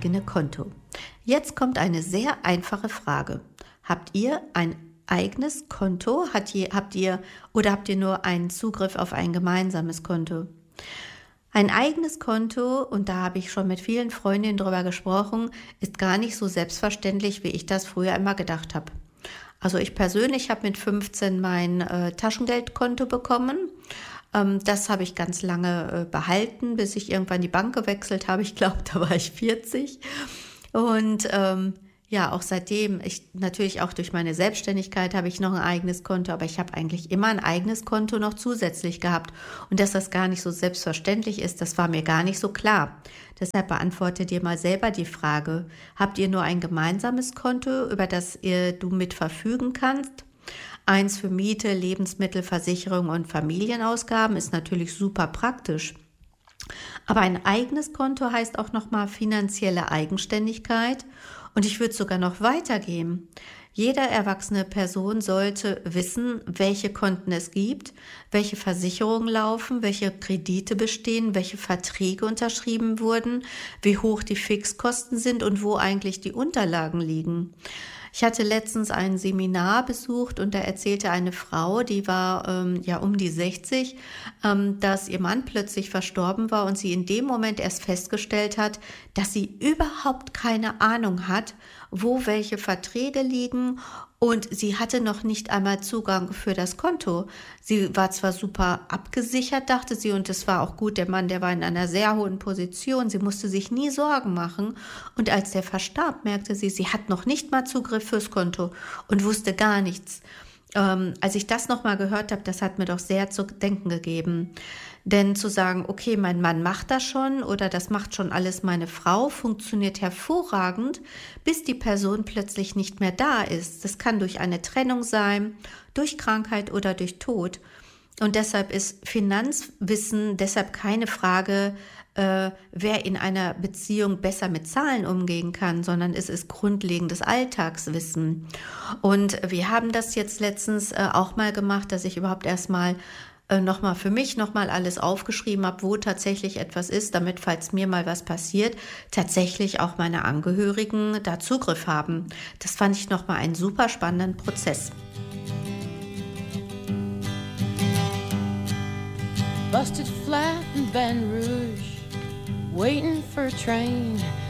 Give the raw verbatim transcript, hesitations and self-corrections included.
eigene Konto. Jetzt kommt eine sehr einfache Frage. Habt ihr ein eigenes Konto? Hat ihr, habt ihr oder habt ihr nur einen Zugriff auf ein gemeinsames Konto? Ein eigenes Konto, und da habe ich schon mit vielen Freundinnen drüber gesprochen, ist gar nicht so selbstverständlich, wie ich das früher immer gedacht habe. Also ich persönlich habe mit fünfzehn mein äh, Taschengeldkonto bekommen. Ähm, das habe ich ganz lange äh, behalten, bis ich irgendwann die Bank gewechselt habe. Ich glaube, da war ich vierzig. Und ähm, ja, auch seitdem, ich natürlich auch durch meine Selbstständigkeit habe ich noch ein eigenes Konto, aber ich habe eigentlich immer ein eigenes Konto noch zusätzlich gehabt. Und dass das gar nicht so selbstverständlich ist, das war mir gar nicht so klar. Deshalb beantworte dir mal selber die Frage, habt ihr nur ein gemeinsames Konto, über das ihr, du mit verfügen kannst? Eins für Miete, Lebensmittel, Versicherung und Familienausgaben ist natürlich super praktisch. Aber ein eigenes Konto heißt auch nochmal finanzielle Eigenständigkeit. Und ich würde sogar noch weitergehen. Jede erwachsene Person sollte wissen, welche Konten es gibt, welche Versicherungen laufen, welche Kredite bestehen, welche Verträge unterschrieben wurden, wie hoch die Fixkosten sind und wo eigentlich die Unterlagen liegen. Ich hatte letztens ein Seminar besucht und da erzählte eine Frau, die war ähm, ja um die sechzig, ähm, dass ihr Mann plötzlich verstorben war und sie in dem Moment erst festgestellt hat, dass sie überhaupt keine Ahnung hat, wo welche Verträge liegen, und sie hatte noch nicht einmal Zugang für das Konto. Sie war zwar super abgesichert, dachte sie, und es war auch gut, der Mann, der war in einer sehr hohen Position, sie musste sich nie Sorgen machen, und als der verstarb, merkte sie, sie hat noch nicht mal Zugriff fürs Konto und wusste gar nichts. Ähm, als ich das nochmal gehört habe, das hat mir doch sehr zu denken gegeben. Denn zu sagen, okay, mein Mann macht das schon oder das macht schon alles meine Frau, funktioniert hervorragend, bis die Person plötzlich nicht mehr da ist. Das kann durch eine Trennung sein, durch Krankheit oder durch Tod. Und deshalb ist Finanzwissen deshalb keine Frage, äh, wer in einer Beziehung besser mit Zahlen umgehen kann, sondern es ist grundlegendes Alltagswissen. Und wir haben das jetzt letztens äh, auch mal gemacht, dass ich überhaupt erstmal nochmal für mich nochmal alles aufgeschrieben habe, wo tatsächlich etwas ist, damit, falls mir mal was passiert, tatsächlich auch meine Angehörigen da Zugriff haben. Das fand ich nochmal einen super spannenden Prozess. Busted flat in Baton Rouge, waiting for a train